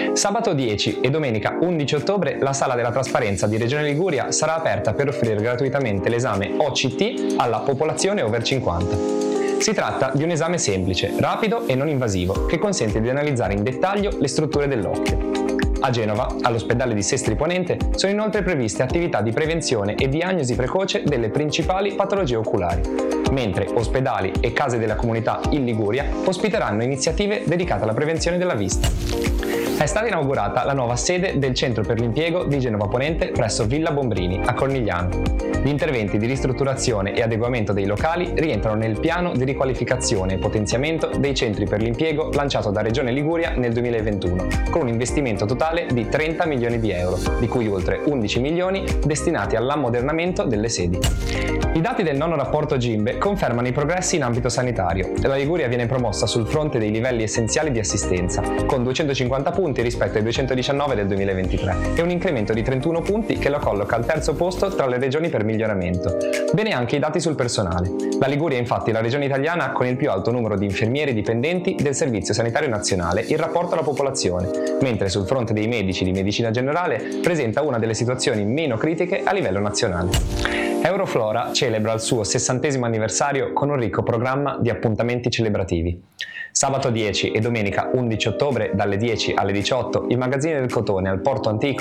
Sabato 10 e domenica 11 ottobre la Sala della Trasparenza di Regione Liguria sarà aperta per offrire gratuitamente l'esame OCT alla popolazione over 50. Si tratta di un esame semplice, rapido e non invasivo, che consente di analizzare in dettaglio le strutture dell'occhio. A Genova, all'ospedale di Sestri Ponente, sono inoltre previste attività di prevenzione e diagnosi precoce delle principali patologie oculari, mentre ospedali e case della comunità in Liguria ospiteranno iniziative dedicate alla prevenzione della vista. È stata inaugurata la nuova sede del Centro per l'Impiego di Genova Ponente presso Villa Bombrini, a Cornigliano. Gli interventi di ristrutturazione e adeguamento dei locali rientrano nel piano di riqualificazione e potenziamento dei centri per l'impiego lanciato da Regione Liguria nel 2021, con un investimento totale di 30 milioni di euro, di cui oltre 11 milioni destinati all'ammodernamento delle sedi. I dati del nono rapporto GIMBE confermano i progressi in ambito sanitario. La Liguria viene promossa sul fronte dei livelli essenziali di assistenza, con 250 punti rispetto ai 219 del 2023 e un incremento di 31 punti che lo colloca al terzo posto tra le regioni per miglioramento. Bene anche i dati sul personale. La Liguria è infatti la regione italiana con il più alto numero di infermieri dipendenti del Servizio Sanitario Nazionale in rapporto alla popolazione, mentre sul fronte dei medici di medicina generale presenta una delle situazioni meno critiche a livello nazionale. Euroflora celebra il suo 60° anniversario con un ricco programma di appuntamenti celebrativi. Sabato 10 e domenica 11 ottobre dalle 10 alle 18 il magazzino del cotone al Porto Antico